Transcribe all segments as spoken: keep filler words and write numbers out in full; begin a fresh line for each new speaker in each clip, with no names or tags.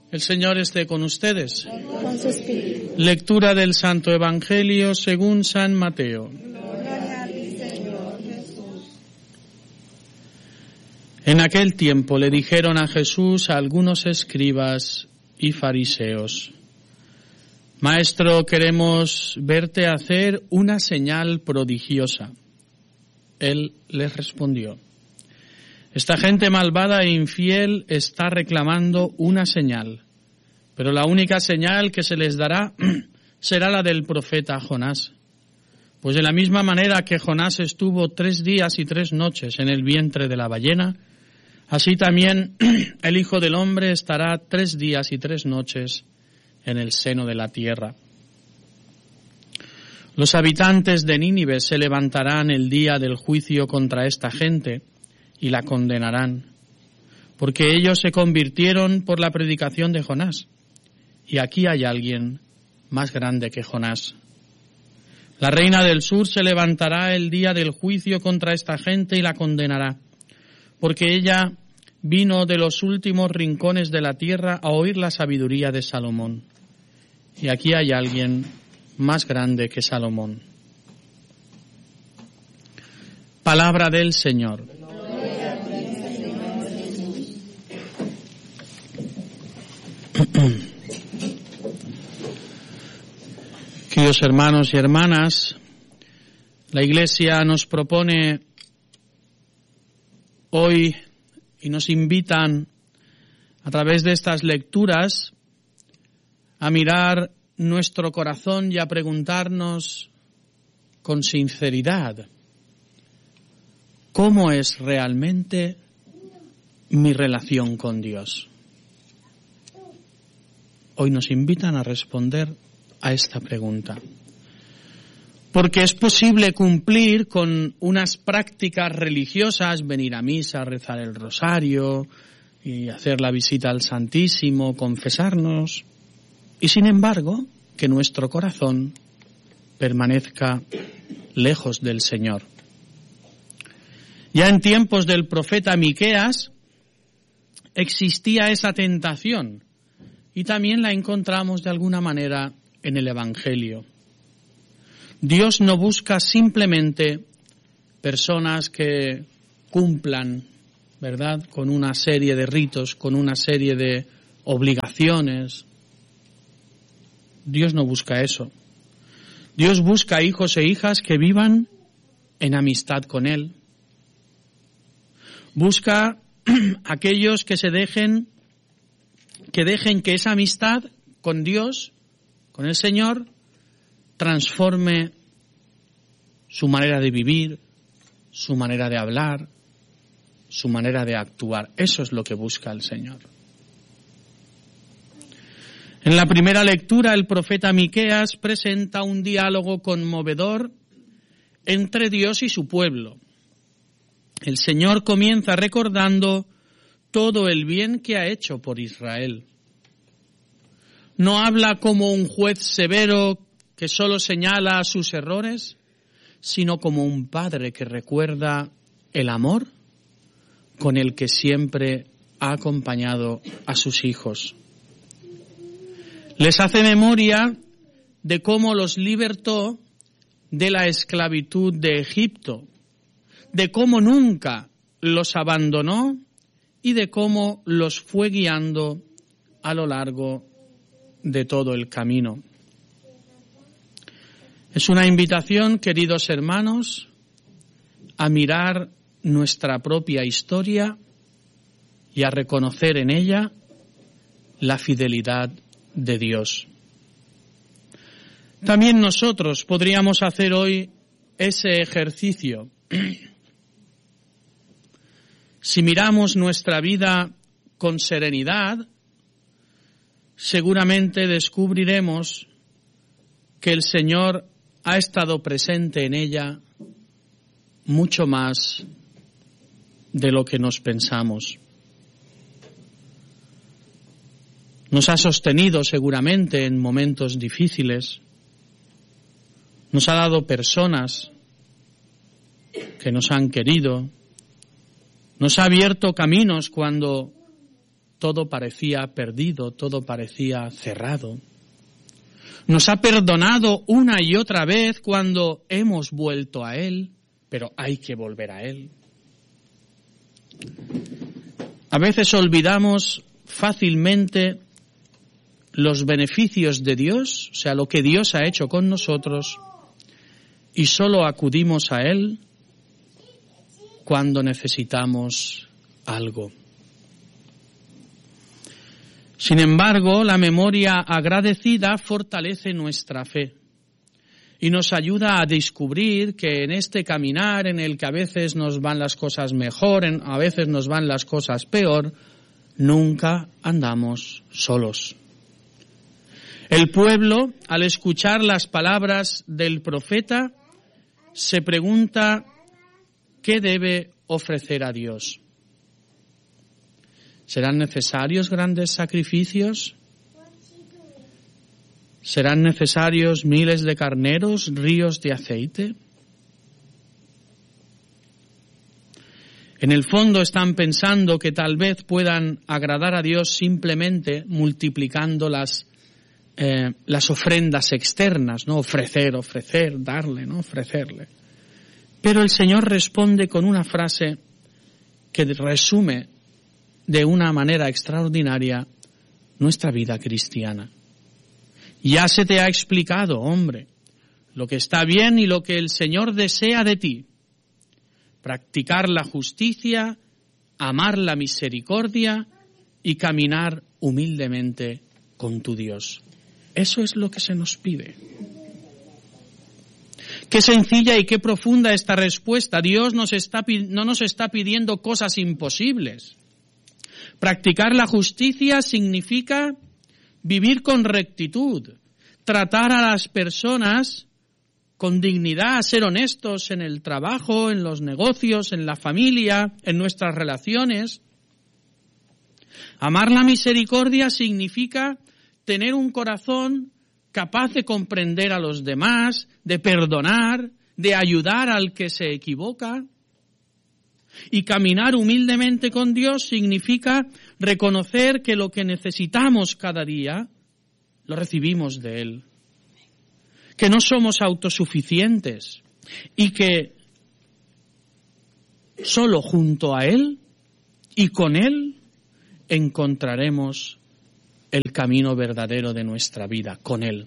El Señor esté con ustedes.
Con su espíritu.
Lectura del Santo Evangelio según San Mateo.
Gloria a ti, Señor Jesús.
En aquel tiempo le dijeron a Jesús a algunos escribas y fariseos: Maestro, queremos verte hacer una señal prodigiosa. Él les respondió: Esta gente malvada e infiel está reclamando una señal, pero la única señal que se les dará será la del profeta Jonás. Pues de la misma manera que Jonás estuvo tres días y tres noches en el vientre de la ballena, así también el Hijo del Hombre estará tres días y tres noches en el seno de la tierra. Los habitantes de Nínive se levantarán el día del juicio contra esta gente y la condenarán, porque ellos se convirtieron por la predicación de Jonás. Y aquí hay alguien más grande que Jonás. La reina del sur se levantará el día del juicio contra esta gente y la condenará, porque ella vino de los últimos rincones de la tierra a oír la sabiduría de Salomón. Y aquí hay alguien más grande que Salomón. Palabra del Señor. Queridos hermanos y hermanas, la Iglesia nos propone hoy y nos invitan a través de estas lecturas a mirar nuestro corazón y a preguntarnos con sinceridad: ¿cómo es realmente mi relación con Dios? Hoy nos invitan a responder a esta pregunta. Porque es posible cumplir con unas prácticas religiosas, venir a misa, rezar el rosario y hacer la visita al Santísimo, confesarnos, y sin embargo, que nuestro corazón permanezca lejos del Señor. Ya en tiempos del profeta Miqueas existía esa tentación, y también la encontramos de alguna manera en el Evangelio. Dios no busca simplemente personas que cumplan, ¿verdad?, con una serie de ritos, con una serie de obligaciones. Dios no busca eso. Dios busca hijos e hijas que vivan en amistad con Él. Busca aquellos que se dejen, que dejen que esa amistad con Dios, con el Señor, transforme su manera de vivir, su manera de hablar, su manera de actuar. Eso es lo que busca el Señor. En la primera lectura, el profeta Miqueas presenta un diálogo conmovedor entre Dios y su pueblo. El Señor comienza recordando todo el bien que ha hecho por Israel. No habla como un juez severo que solo señala sus errores, sino como un padre que recuerda el amor con el que siempre ha acompañado a sus hijos. Les hace memoria de cómo los libertó de la esclavitud de Egipto, de cómo nunca los abandonó y de cómo los fue guiando a lo largo de todo el camino. Es una invitación, queridos hermanos, a mirar nuestra propia historia y a reconocer en ella la fidelidad de Dios. También nosotros podríamos hacer hoy ese ejercicio. Si miramos nuestra vida con serenidad, seguramente descubriremos que el Señor ha estado presente en ella mucho más de lo que nos pensamos. Nos ha sostenido seguramente en momentos difíciles. Nos ha dado personas que nos han querido. Nos ha abierto caminos cuando todo parecía perdido, todo parecía cerrado. Nos ha perdonado una y otra vez cuando hemos vuelto a Él, pero hay que volver a Él. A veces olvidamos fácilmente los beneficios de Dios, o sea, lo que Dios ha hecho con nosotros, y solo acudimos a Él cuando necesitamos algo. Sin embargo, la memoria agradecida fortalece nuestra fe y nos ayuda a descubrir que en este caminar en el que a veces nos van las cosas mejor, en, a veces nos van las cosas peor, nunca andamos solos. El pueblo, al escuchar las palabras del profeta, se pregunta qué debe ofrecer a Dios. ¿Serán necesarios grandes sacrificios? ¿Serán necesarios miles de carneros, ríos de aceite? En el fondo están pensando que tal vez puedan agradar a Dios simplemente multiplicando las, eh, las ofrendas externas, ¿no? Ofrecer, ofrecer, darle, ¿no? Ofrecerle. Pero el Señor responde con una frase que resume de una manera extraordinaria nuestra vida cristiana. Ya se te ha explicado, hombre, lo que está bien y lo que el Señor desea de ti. Practicar la justicia, amar la misericordia y caminar humildemente con tu Dios. Eso es lo que se nos pide. Qué sencilla y qué profunda esta respuesta. Dios nos está, no nos está pidiendo cosas imposibles. Practicar la justicia significa vivir con rectitud, tratar a las personas con dignidad, ser honestos en el trabajo, en los negocios, en la familia, en nuestras relaciones. Amar la misericordia significa tener un corazón capaz de comprender a los demás, de perdonar, de ayudar al que se equivoca. Y caminar humildemente con Dios significa reconocer que lo que necesitamos cada día lo recibimos de Él. Que no somos autosuficientes y que solo junto a Él y con Él encontraremos el camino verdadero de nuestra vida, con Él.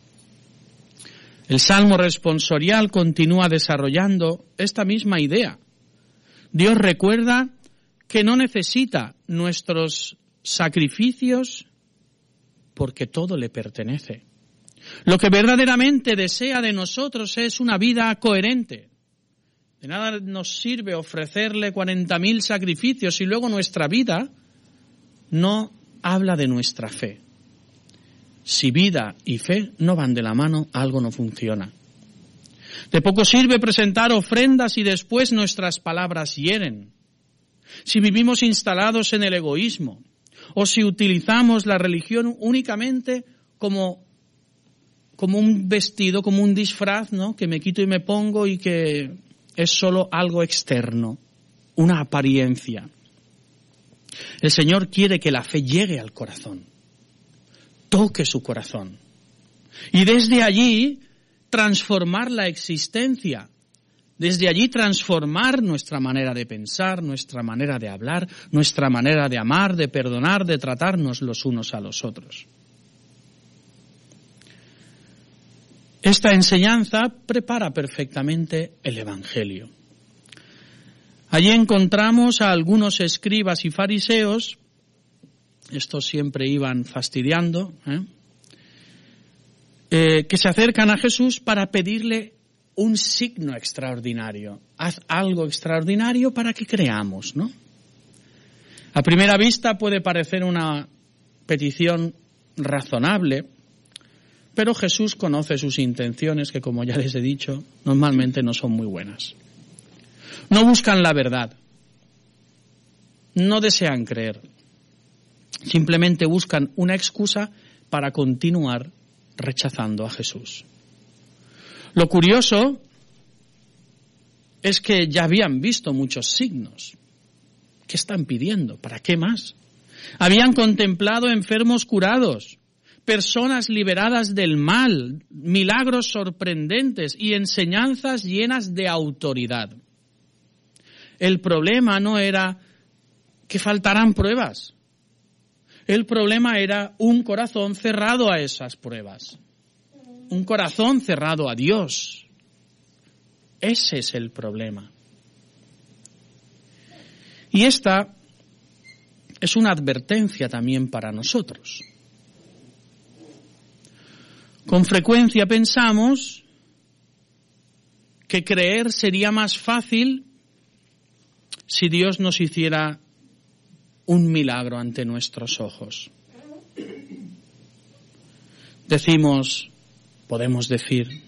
El Salmo responsorial continúa desarrollando esta misma idea. Dios recuerda que no necesita nuestros sacrificios porque todo le pertenece. Lo que verdaderamente desea de nosotros es una vida coherente. De nada nos sirve ofrecerle cuarenta mil sacrificios si luego nuestra vida no habla de nuestra fe. Si vida y fe no van de la mano, algo no funciona. De poco sirve presentar ofrendas y después nuestras palabras hieren. Si vivimos instalados en el egoísmo o si utilizamos la religión únicamente como, como un vestido, como un disfraz, ¿no? Que me quito y me pongo y que es solo algo externo, una apariencia. El Señor quiere que la fe llegue al corazón, toque su corazón y desde allí transformar la existencia, desde allí transformar nuestra manera de pensar, nuestra manera de hablar, nuestra manera de amar, de perdonar, de tratarnos los unos a los otros. Esta enseñanza prepara perfectamente el Evangelio. Allí encontramos a algunos escribas y fariseos, estos siempre iban fastidiando, ¿eh? Eh, que se acercan a Jesús para pedirle un signo extraordinario. Haz algo extraordinario para que creamos, ¿no? A primera vista puede parecer una petición razonable, pero Jesús conoce sus intenciones, que como ya les he dicho, normalmente no son muy buenas. No buscan la verdad, no desean creer, simplemente buscan una excusa para continuar rechazando a Jesús. Lo curioso es que ya habían visto muchos signos. ¿Qué están pidiendo? ¿Para qué más? Habían contemplado enfermos curados, personas liberadas del mal, milagros sorprendentes y enseñanzas llenas de autoridad. El problema no era que faltaran pruebas. El problema era un corazón cerrado a esas pruebas. Un corazón cerrado a Dios. Ese es el problema. Y esta es una advertencia también para nosotros. Con frecuencia pensamos que creer sería más fácil si Dios nos hiciera un milagro ante nuestros ojos. Decimos, podemos decir,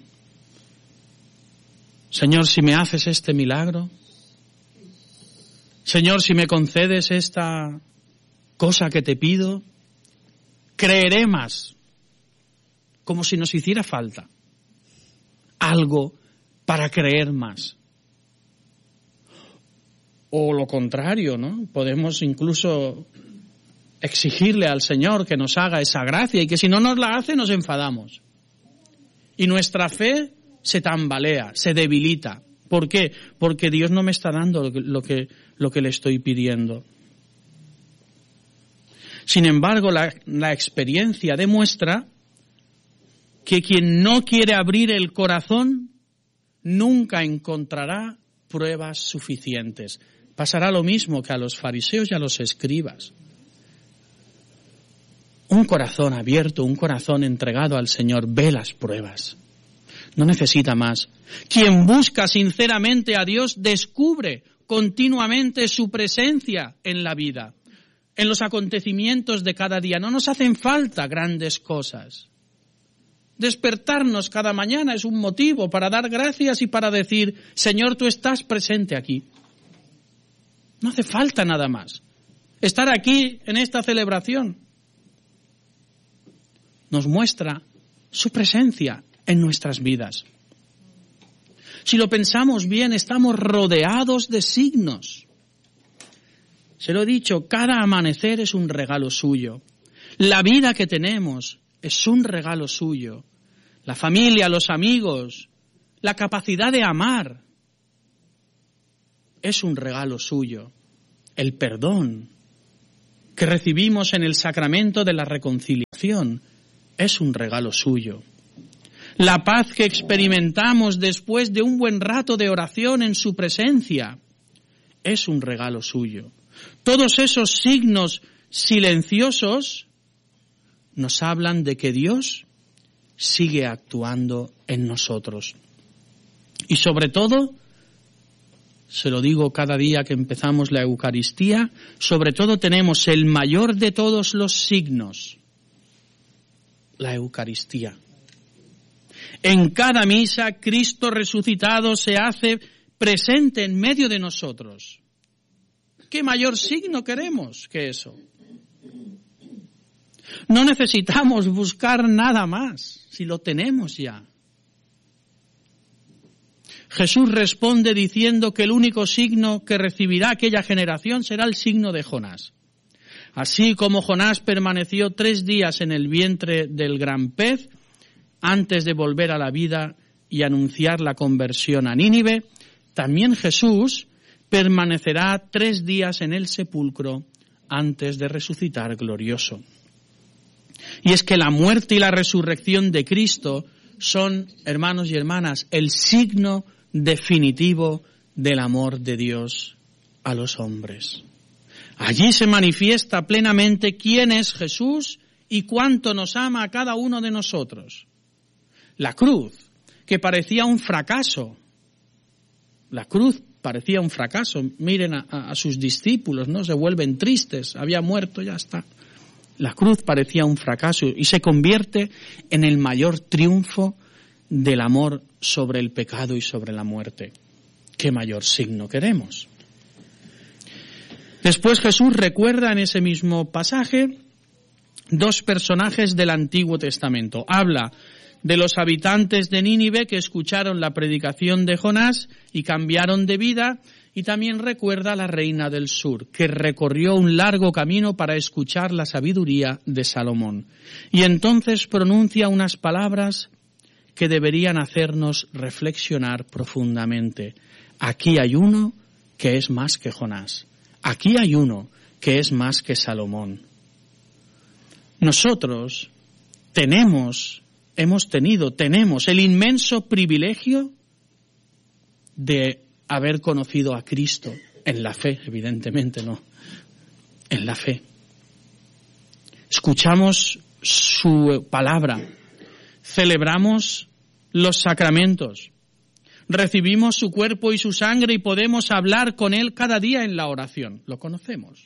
Señor, si me haces este milagro, Señor, si me concedes esta cosa que te pido, creeré más, como si nos hiciera falta algo para creer más. O lo contrario, ¿no? Podemos incluso exigirle al Señor que nos haga esa gracia y que si no nos la hace nos enfadamos. Y nuestra fe se tambalea, se debilita. ¿Por qué? Porque Dios no me está dando lo que, lo que, lo que le estoy pidiendo. Sin embargo, la, la experiencia demuestra que quien no quiere abrir el corazón nunca encontrará pruebas suficientes. Pasará lo mismo que a los fariseos y a los escribas. Un corazón abierto, un corazón entregado al Señor, ve las pruebas. No necesita más. Quien busca sinceramente a Dios descubre continuamente su presencia en la vida, en los acontecimientos de cada día. No nos hacen falta grandes cosas. Despertarnos cada mañana es un motivo para dar gracias y para decir, Señor, tú estás presente aquí. No hace falta nada más. Estar aquí en esta celebración nos muestra su presencia en nuestras vidas. Si lo pensamos bien, estamos rodeados de signos. Se lo he dicho, cada amanecer es un regalo suyo. La vida que tenemos es un regalo suyo. La familia, los amigos, la capacidad de amar es un regalo suyo. El perdón que recibimos en el sacramento de la reconciliación es un regalo suyo. La paz que experimentamos después de un buen rato de oración en su presencia es un regalo suyo. Todos esos signos silenciosos nos hablan de que Dios sigue actuando en nosotros. Y sobre todo, se lo digo cada día que empezamos la Eucaristía, sobre todo tenemos el mayor de todos los signos, la Eucaristía. En cada misa, Cristo resucitado se hace presente en medio de nosotros. ¿Qué mayor signo queremos que eso? No necesitamos buscar nada más, si lo tenemos ya. Jesús responde diciendo que el único signo que recibirá aquella generación será el signo de Jonás. Así como Jonás permaneció tres días en el vientre del gran pez, antes de volver a la vida y anunciar la conversión a Nínive, también Jesús permanecerá tres días en el sepulcro antes de resucitar glorioso. Y es que la muerte y la resurrección de Cristo son, hermanos y hermanas, el signo definitivo del amor de Dios a los hombres. Allí se manifiesta plenamente quién es Jesús y cuánto nos ama a cada uno de nosotros. La cruz, que parecía un fracaso, la cruz parecía un fracaso. Miren a, a sus discípulos, ¿no? Se vuelven tristes, había muerto, ya está. La cruz parecía un fracaso y se convierte en el mayor triunfo del amor sobre el pecado y sobre la muerte. ¿Qué mayor signo queremos? Después Jesús recuerda en ese mismo pasaje dos personajes del Antiguo Testamento. Habla de los habitantes de Nínive que escucharon la predicación de Jonás y cambiaron de vida, Y también recuerda a la reina del sur, que recorrió un largo camino para escuchar la sabiduría de Salomón. Y entonces pronuncia unas palabras que deberían hacernos reflexionar profundamente. Aquí hay uno que es más que Jonás. Aquí hay uno que es más que Salomón. Nosotros tenemos, hemos tenido, tenemos el inmenso privilegio de haber conocido a Cristo en la fe, evidentemente no, en la fe. Escuchamos su palabra, celebramos los sacramentos, recibimos su cuerpo y su sangre y podemos hablar con Él cada día en la oración. Lo conocemos.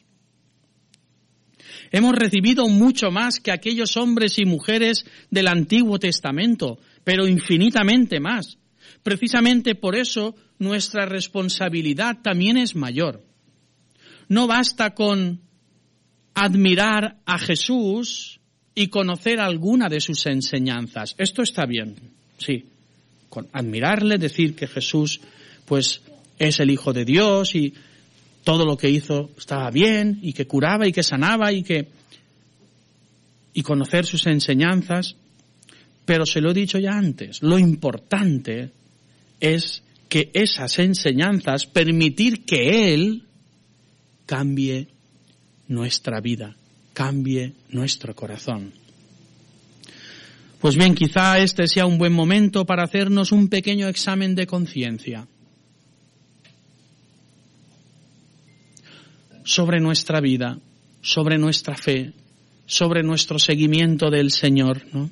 Hemos recibido mucho más que aquellos hombres y mujeres del Antiguo Testamento, pero infinitamente más. Precisamente por eso nuestra responsabilidad también es mayor. No basta con admirar a Jesús y conocer alguna de sus enseñanzas. Esto está bien, sí. Con admirarle, decir que Jesús pues es el Hijo de Dios y todo lo que hizo estaba bien y que curaba y que sanaba y que y conocer sus enseñanzas. Pero se lo he dicho ya antes, lo importante es que esas enseñanzas, permitir que Él cambie nuestra vida, cambie nuestro corazón. Pues bien, quizá este sea un buen momento para hacernos un pequeño examen de conciencia sobre nuestra vida, sobre nuestra fe, sobre nuestro seguimiento del Señor, ¿no?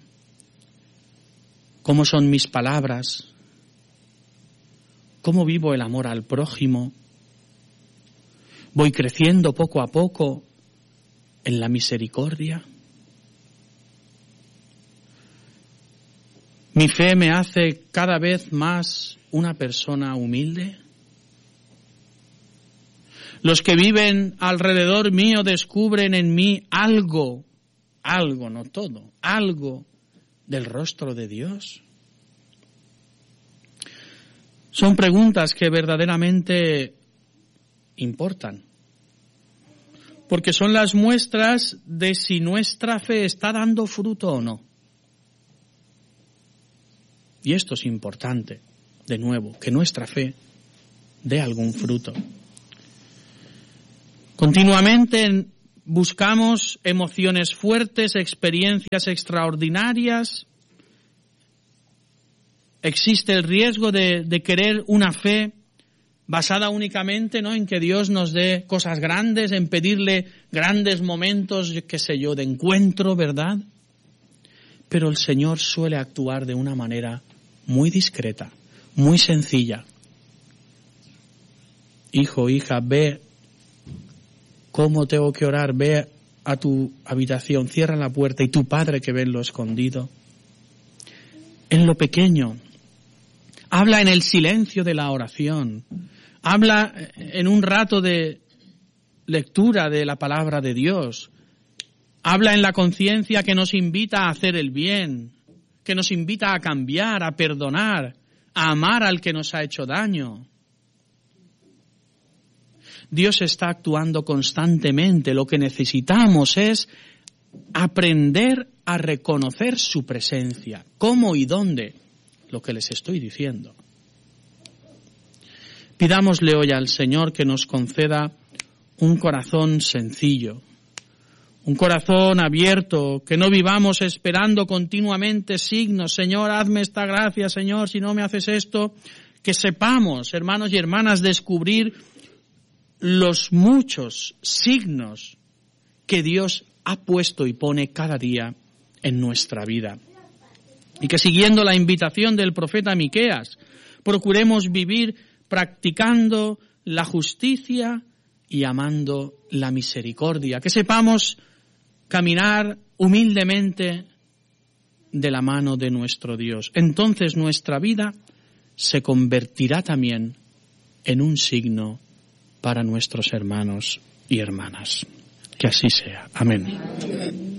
¿Cómo son mis palabras? ¿Cómo vivo el amor al prójimo? ¿Voy creciendo poco a poco en la misericordia? ¿Mi fe me hace cada vez más una persona humilde? Los que viven alrededor mío descubren en mí algo, algo, no todo, algo del rostro de Dios. Son preguntas que verdaderamente importan, porque son las muestras de si nuestra fe está dando fruto o no. Y esto es importante, de nuevo, que nuestra fe dé algún fruto. Continuamente buscamos emociones fuertes, experiencias extraordinarias. Existe el riesgo de, de querer una fe basada únicamente, ¿no?, en que Dios nos dé cosas grandes, en pedirle grandes momentos, qué sé yo, de encuentro, ¿verdad? Pero el Señor suele actuar de una manera muy discreta, muy sencilla. Hijo, hija, ve cómo tengo que orar, ve a tu habitación, cierra la puerta y tu Padre que ve en lo escondido. En lo pequeño. Habla en el silencio de la oración. Habla en un rato de lectura de la palabra de Dios. Habla en la conciencia que nos invita a hacer el bien, que nos invita a cambiar, a perdonar, a amar al que nos ha hecho daño. Dios está actuando constantemente. Lo que necesitamos es aprender a reconocer su presencia. ¿Cómo y dónde? Lo que les estoy diciendo. Pidámosle hoy al Señor que nos conceda un corazón sencillo, un corazón abierto, que no vivamos esperando continuamente signos. Señor, hazme esta gracia, Señor, si no me haces esto. Que sepamos, hermanos y hermanas, descubrir los muchos signos que Dios ha puesto y pone cada día en nuestra vida. Y que siguiendo la invitación del profeta Miqueas, procuremos vivir practicando la justicia y amando la misericordia. Que sepamos caminar humildemente de la mano de nuestro Dios. Entonces nuestra vida se convertirá también en un signo para nuestros hermanos y hermanas. Que así sea. Amén.